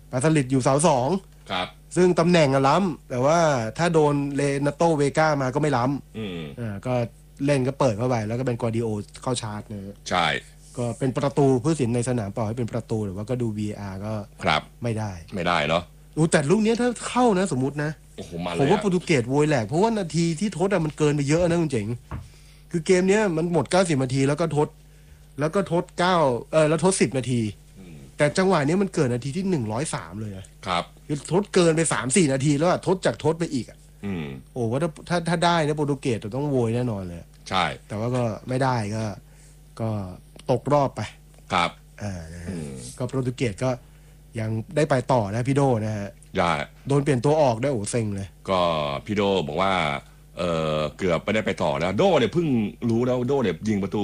ปาสลิดอยู่เสาสองครับซึ่งตำแหน่งอะล้ำแต่ว่าถ้าโดนเลนาโตเวก้ามาก็ไม่ล้ำก็เล่นก็เปิดเข้าไปแล้วก็เป็นกวาร์ดิโอเข้าชาร์จนะใช่ก็เป็นประตูผู้ตัดสินในสนามเปล่าให้เป็นประตูหรือว่าก็ดู VAR ก็ครับไม่ได้เนาะแต่ลูกนี้ถ้าเข้านะสมมตินะโอ้โหมาเลยผมว่าโปรตุเกสโวยแหลกเพราะว่านาทีที่ทดมันเกินไปเยอะนะคุณเจ๋งคือเกมนี้มันหมด90นาทีแล้วก็ทด9แล้วทด10นาทีแต่จังหวะนี้มันเกิดนาทีที่103เลยครับคือทดเกินไป3-4นาทีแล้วทดจากทดไปอีกโอ้ว่าถ้าได้นะโปรตุเกสต้องโวยแน่นอนเลยใช่แต่ว่าก็ไม่ได้ก็ตกรอบไปครับก็โปรตุเกสก็ยังได้ไปต่อนะพี่โดนะฮะโดนเปลี่ยนตัวออกได้เซ็งเลยก็พี่โดบอกว่าเกือบไม่ได้ไปต่อแล้วโดเนี่ยเพิ่งรู้แล้วโดเนี่ยยิงประตู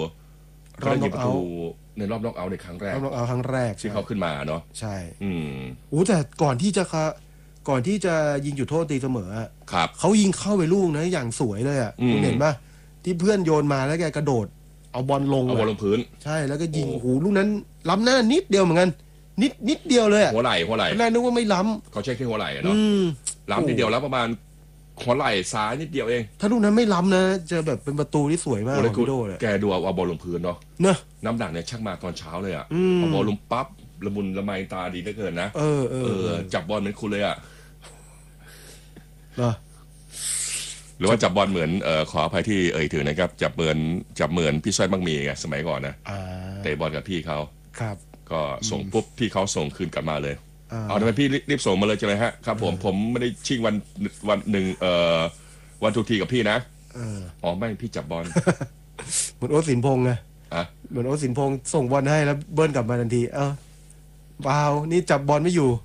ในรอบน็อกเอาท์ในครั้งแรกรอบน็อกเอาท์ครั้งแรกที่เขาขึ้นมาเนาะใช่แต่ก่อนที่จะยิงจุดโทษตีเสมอครับเขายิงเข้าไปลูกนะอย่างสวยเลยคุณเห็นป่ะที่เพื่อนโยนมาแล้วแกกระโดดเอาบอลลงพื้นใช่แล้วก็ยิงลูกนั้นล้ำหน้านิดเดียวเหมือนกันนิดเดียวเลยหัวไหล่แรกนึกว่าไม่ล้ำเขาใช้แค่หัวไหล่เนาะล้ำนิดเดียวแล้วประมาณหัวไหล่ซ้ายนิดเดียวเองถ้าลูกนั้นไม่ล้ำนะจะแบบเป็นประตูที่สวยมากของพี่โดเลยแกดูเอาบอลลงพื้นเนาะน้ำหนักเนี่ยชักมาตอนเช้าเลยเอาบอลลงปั๊บละมุนละไมตาดีเหลือเกินนะจับบอลเหมือนคุณเลยหรือว่าจับบอลเหมือนขออภัยที่ถึงนะครับจับเหมือนพี่สร้อยบังมีไงสมัยก่อนนะเตะบอลกับพี่เขาครับก็ส่งปุ๊บพี่เขาส่งคืนกลับมาเลยเอาทำไมพี่รีบส่งมาเลยใช่ไหมฮะครับผมไม่ได้ชิงวันหนึ่งวันทุกทีกับพี่นะไม่พี่จับบอลเหมือนโอ๊ตสินพงษ์ไงเหมือนโอ๊ตสินพงษ์ส่งบอลให้แล้วเบิ้ลกลับมาทันทีเปล่านี่จับบอลไม่อยู่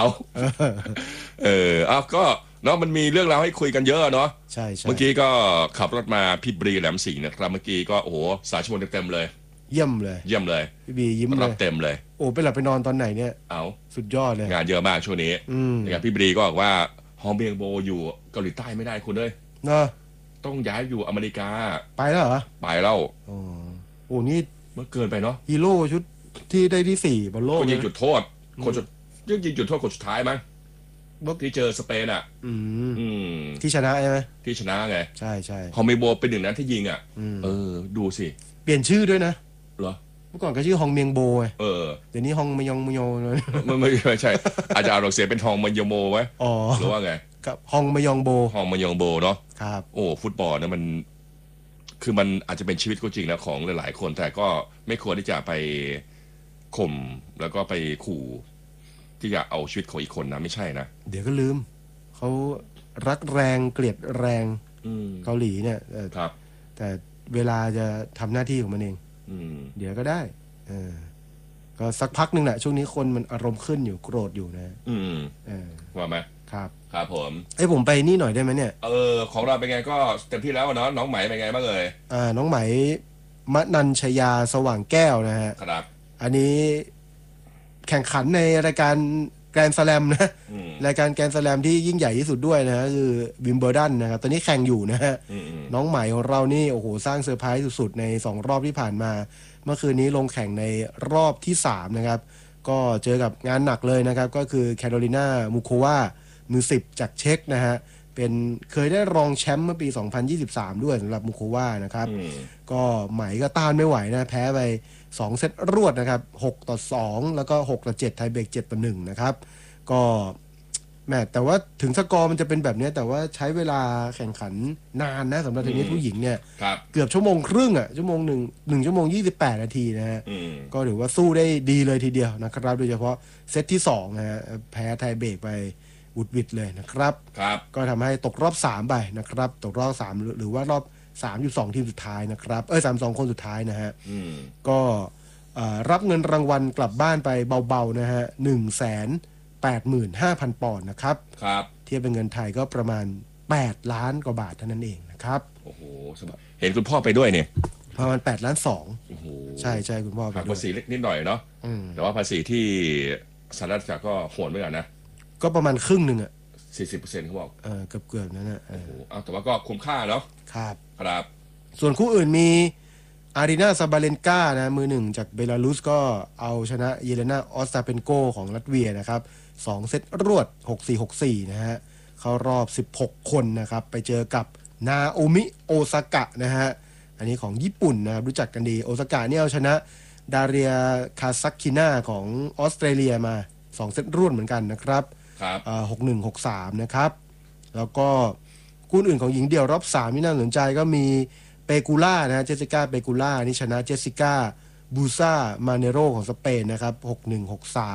ก็เนาะมันมีเรื่องราวให้คุยกันเยอะเนาะใช่เมื่อกี้ก็ขับรถมาพี่บรีแหลมสิงห์นะครับเมื่อกี้ก็โอ้โห3 ชั่วโมงเต็มเลยเยี่ยมเลยพี่บียิ้มเลยเต็มเลยไปหลับไปนอนตอนไหนเนี่ยสุดยอดเลยงานเยอะมากช่วงนี้นะครับพี่บรีก็บอกว่าฮองเบียงโบอยู่เกาหลีใต้ไม่ได้คุณเลยต้องย้ายอยู่อเมริกาไปแล้วเหรอไปแล้วนี่เมื่อเกินไปเนาะฮีโร่ชุดที่ได้ที่4บอลโลกคนยิงจุดโทษคนสุดท้ายมั้งที่เจอสเปนที่ชนะใช่ไหมที่ชนะไงใช่ฮองเบียงโบเป็นหนึ่งนั้นที่ยิงดูสิเปลี่ยนชื่อด้วยนะเหรอเมื่อก่อนก็ชื่อฮองเมียงโบไงเดี๋ยวนี้ฮองมยองมโยไม่ใช่อาจจะเอาเสียเป็นฮองมยองโบไว้หรือว่าไงกับฮองมยองโบเนาะครับฟุตบอลเนี่ยมันคือมันอาจจะเป็นชีวิตก็จริงนะของหลายๆคนแต่ก็ไม่ควรที่จะไปข่มแล้วก็ไปขู่ที่จะเอาชีวิตของอีกคนนะไม่ใช่นะเดี๋ยวก็ลืมเขารักแรงเกลียดแรงเกาหลีเนี่ยครับแต่เวลาจะทำหน้าที่ของมันเองเดี๋ยวก็ได้ก็สักพักหนึ่งแหละช่วงนี้คนมันอารมณ์ขึ้นอยู่โกรธอยู่นะว่าไหมครับผมผมไปนี่หน่อยได้ไหมเนี่ยของเราเป็นไงก็เต็มที่แล้วเนาะน้องไหมเป็นไงบ้างเลยน้องไหมมนัญชยาสว่างแก้วนะฮะครับอันนี้แข่งขันในรายการแกรนด์สแลมนะรายการแกรนด์สแลมที่ยิ่งใหญ่ที่สุดด้วยนะคือวิมเบิลดันนะครับตอนนี้แข่งอยู่นะฮะน้องใหม่ของเรานี่โอ้โหสร้างเซอร์ไพรส์สุดๆใน2รอบที่ผ่านมาเมื่อคืนนี้ลงแข่งในรอบที่3นะครับก็เจอกับงานหนักเลยนะครับก็คือแคโรลินามูโความือ10จากเช็กนะฮะเคยได้รองแชมป์เมื่อปี2023ด้วยสำหรับมูโควานะครับก็ไหมก็ต้านไม่ไหวนะแพ้ไป2เซตรวดนะครับ6-2แล้วก็6-7ไทยเบรก7-1นะครับก็แต่ว่าถึงสกอร์มันจะเป็นแบบนี้แต่ว่าใช้เวลาแข่งขันนานนะสำหรับเทนนิสผู้หญิงเนี่ยเกือบ1 ชั่วโมงครึ่งชั่วโมง1 ชั่วโมง 28 นาทีนะฮะก็ถือว่าสู้ได้ดีเลยทีเดียวนะครับโดยเฉพาะเซตที่2นะฮะแพ้ไทยเบรกไปอุดวิดเลยนะครับก็ทำให้ตกรอบ3ไปนะครับตกรอบ3หรือว่ารอบ3.2 ทีมสุดท้ายนะครับ32 คนสุดท้ายนะฮะก็รับเงินรางวัลกลับบ้านไปเบาๆนะฮะ185,000 ปอนด์นะครับเทียบเป็นเงินไทยก็ประมาณ8 ล้านกว่าบาทเท่านั้นเองนะครับโอ้โหสบายเห็นคุณพ่อไปด้วยเนี่ยประมาณ8.2 ล้านใช่คุณพ่อภาษีเล็กนิดหน่อยเนาะแต่ว่าภาษีที่สหรัฐอเมริกาก็โหดเหมือนกันนะก็ประมาณครึ่งหนึ่ง 40%เขาบอกเกือบนั่นนะแต่ว่าก็คุ้มค่าเนาะครับครับส่วนคู่อื่นมีอารีนาซาบาเลนกานะมือหนึ่งจากเบลารุสก็เอาชนะเยเลนาออสตาเปนโกของรัสเซียนะครับ2 เซตรวด 6-4 6-4 นะฮะเข้ารอบ16 คนนะครับไปเจอกับนาโอมิโอซากะนะฮะอันนี้ของญี่ปุ่นนะครับรู้จักกันดีโอซากะเนี่ยเอาชนะดาเรียคาซักคินาของออสเตรเลียมา2 เซตรวดเหมือนกันนะครับครับ 6-1 6-3 นะครับแล้วก็คู่อื่นของหญิงเดี่ยวรอบ 3 ที่น่าสนใจก็มีเปกูล่านะเจสสิก้าเปกูล่านี่ชนะเจสสิก้าบูซ่ามาเนโรของสเปนนะครับ 6-1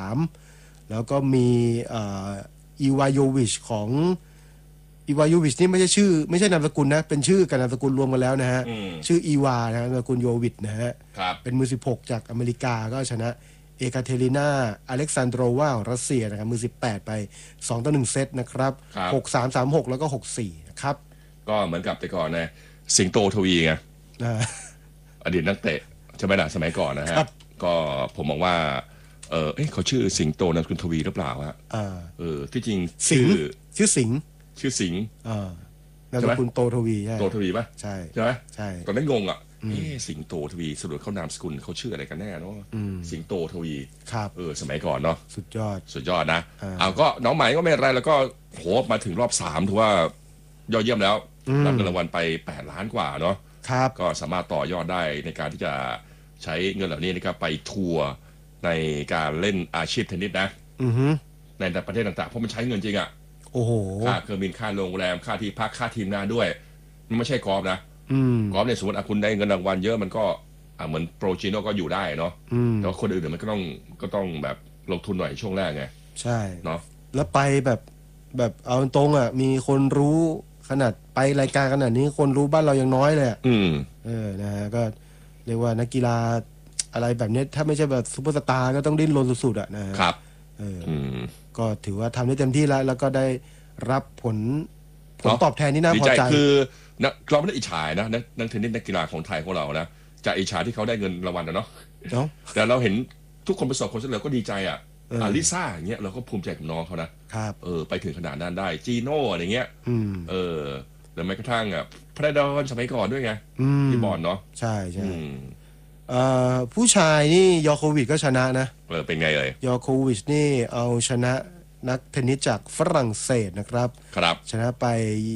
6-3 แล้วก็มีอีวาโยวิชของอีวาโยวิชนี่ไม่ใช่ชื่อไม่ใช่นามสกุลนะเป็นชื่อกับนามสกุลรวมกันแล้วนะฮะชื่ออีวานะนามสกุลโยวิชนะฮะเป็นมือ16จากอเมริกาก็ชนะเอกาเทรินาอเล็กซานโดรวาของรัสเซียนะครับมือ18ไป2-1 เซตนะครับ6-3 3-6แล้วก็ 6-4 นะครับก็เหมือนกับแต่ก่อนนะสิงโตทวีไงอดีตนักเตะใช่ไหมล่ะสมัยก่อนนะฮะก็ผมมองว่าเขาชื่อสิงโตนามสกุลทวีหรือเปล่าฮะที่จริงชื่อสิงนามสกุลโตทวีใช่โตทวีป่ะใช่ไหมใช่ตอนนั้นงงอ่ะสิงโตทวีสรุปเขานามสกุลเขาชื่ออะไรกันแน่เนาะสิงโตทวีครับสมัยก่อนเนาะสุดยอดนะเอาก็น้องใหม่ก็ไม่อะไรแล้วก็โหมาถึงรอบ3ถือว่ายอดเยี่ยมแล้วรับเงินรางวัลไป8 ล้านกว่าเนาะก็สามารถต่อยอดได้ในการที่จะใช้เงินเหล่านี้นะครับไปทัวร์ในการเล่นอาชีพเทนนิสนะในประเทศต่างๆเพราะมันใช้เงินจริงอ่ะโอ้โหค่าเครื่องบินค่าโรงแรมค่าที่พักค่าทีมงานด้วยมันไม่ใช่กอล์ฟนะกอล์ฟเนี่ยสมมติคุณได้เงินรางวัลเยอะมันก็เหมือนโปรจิโน่ก็อยู่ได้เนาะแต่ว่าคนอื่นมันก็ต้องแบบลงทุนหน่อยช่วงแรกไงใช่เนาะแล้วไปแบบเอาตรงอ่ะมีคนรู้ขนาดไปรายการขนาดนี้คนรู้บ้านเรายังน้อยเลยนะฮะก็เรียกว่านักกีฬาอะไรแบบนี้ถ้าไม่ใช่แบบซุปเปอร์สตาร์ก็ต้องดิ้นรนสุดๆอ่ะนะครับก็ถือว่าทำได้เต็มที่แล้วก็ได้รับผลตอบแทนที่น่าพอใจคือเราไม่ได้อิจฉานะนักเทนนิสนักกีฬาของไทยของเรานะจะอิจฉาที่เขาได้เงินรางวัลนะเนาะแต่เราเห็นทุกคนประสบความสำเร็จก็ดีใจอ่ะลิซ่าอย่างเงี้ยเราก็ภูมิใจกับน้องเขานะครับไปถึงขนาดนั้นได้จีโน่อะไรเงี้ยหรือแม้กระทั่งพระดอนสมัยก่อนด้วยไงที่บอลเนาะใช่ผู้ชายนี่ยอโควิชก็ชนะนะเป็นไงเลยยอโควิชนี่เอาชนะนักเทนนิสจากฝรั่งเศสนะครับชนะไป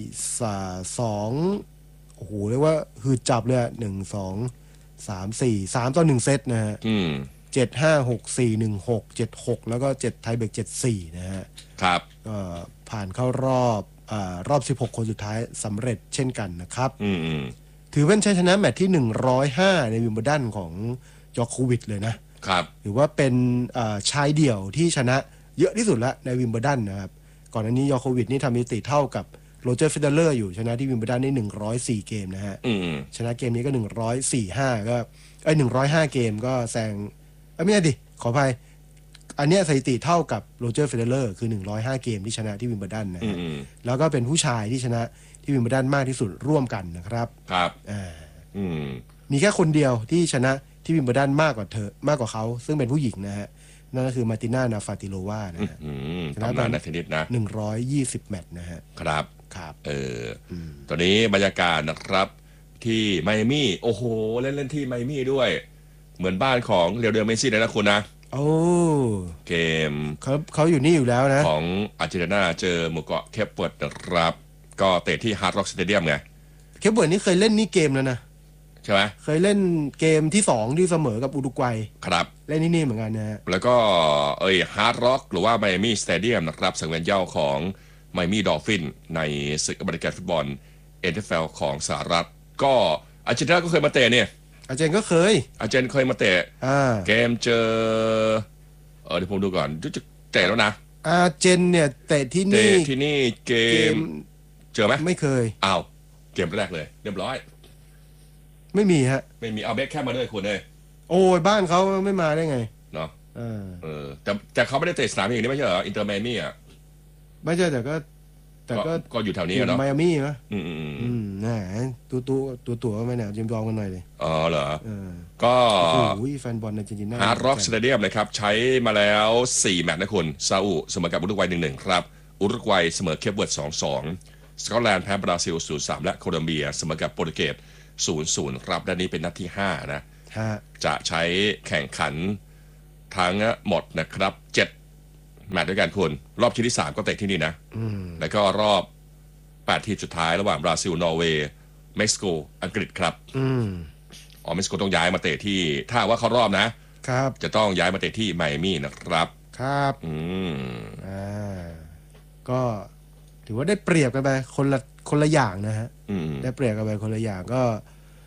2โอ้โหเรียกว่าหืดจับเลย1-2-3-4-3-1 เซตนะฮะ7-5-6-4-1-6 7-6แล้วก็7ไทยเบรก7-4นะฮะครับก็ผ่านเข้ารอบ16 คนสุดท้ายสำเร็จเช่นกันนะครับถือเป็นชัยชนะแมตช์ที่105ในวิมเบิลดันของยอโควิชเลยนะครับถือว่าเป็นชายเดี่ยวที่ชนะเยอะที่สุดละในวิมเบิลดันนะครับก่อนหน้านี้ยอโควิชนี่ทำสถิติเท่ากับโรเจอร์เฟเดเลอร์อยู่ชนะที่วิมเบิลดันได้104 เกมนะฮะชนะเกมนี้ก็145ก็105 เกมก็แซงไม่ใช่ดิขออภัยอันนี้สถิติเท่ากับโรเจอร์เฟเดเลอร์คือ105 เกมที่ชนะที่วิมเบิลดันนะแล้วก็เป็นผู้ชายที่ชนะที่วิมเบิลดันมากที่สุดร่วมกันนะครับมีแค่คนเดียวที่ชนะที่วิมเบิลดันมากกว่าเขาซึ่งเป็นผู้หญิงนะฮะนั่นก็คือมาติน่านาฟาติโลวานะฮะชนะนักเทนนิสนะ 120 แมตช์นะฮะครับตอนนี้บรรยากาศนะครับที่ไมอามี่โอ้โหเล่นที่ไมอามี่ด้วยเหมือนบ้านของเรียวเดลเมสซี่เลยนะคุณนะโอ้เกมเขาอยู่นี่อยู่แล้วนะของอาร์เจนตินาเจอหมู่เกาะเคปเวิร์ดนะครับก็เตะที่ฮาร์ดร็อกสเตเดียมไงเคปเวิร์ดนี่เคยเล่นนี่เกมแล้วนะใช่ไหมเคยเล่นเกมที่2ที่เสมอกับอุรุกวัยครับเล่นนี่เหมือนกันนะฮะแล้วก็ฮาร์ดร็อกหรือว่าไมอามี่สเตเดียมนะครับสังเวียนเหย้าของไมอามี่ดอลฟินในศึกอเมริกันฟุตบอล NFL ของสหรัฐก็อาร์เจนตินาก็เคยมาเตะเนี่ยอาร์เจนก็เคยมาเตะเกมเจอเดี๋ยวผมดูก่อนจะเตะแล้วนะอาร์เจนเนี่ยเตะที่นี่เกมเจอไหมไม่เคยอ้าวเกมแรกเลยเรียบร้อยไม่มีฮะไม่มีเอาเบคแค่มาด้วยคุณเลยโอ้ยบ้านเขาไม่มาได้ไงเนาะแต่เขาไม่ได้เตะสนามอย่างนี้ไม่ใช่เหรออินเตอร์ไมอามี่อ่ะไม่ใช่แต่ก็อยู่แถวนี้เนาะไมอามี่มั้ยน่ะตัวไม่เนี่ยยอมกันหน่อยเลยอ๋อเหรอก็โอ้ยแฟนบอลในจริงๆฮาร์ดร็อกสเตเดียมนะครับใช้มาแล้ว4 แมตช์นะคุณซาอุเสมอกับอุรุกวัย 1-1 ครับอุรุกวัยเสมอเคปเวิร์ด 2-2 สกอตแลนด์แพ้บราซิล 0-3 และโคลอมเบียเสมอกับโปรตุเกส 0-0ครับและนี้เป็นนัดที่5นะฮะจะใช้แข่งขันทั้งหมดนะครับ7แมตช์ด้วยกันคุณรอบชิงที่3ก็เตะที่นี่นะแล้วก็รอบ8ทีมสุดท้ายระหว่างบราซิลนอร์เวย์เม็กซิโกอังกฤษครับเม็กซิโกต้องย้ายมาเตะที่ถ้าว่าเขารอบนะครับจะต้องย้ายมาเตะที่ไมอามี่นะครับครับก็ถือว่าได้เปรียบกันไปคนละอย่างนะฮะได้เปรียบกันไปคนละอย่างก็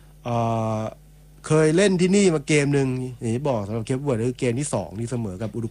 เคยเล่นที่นี่มาเกมหนึ่งอย่างที่บอกสำหรับเคปเวิร์ดคือเกมที่2ที่เสมอกับอุรุ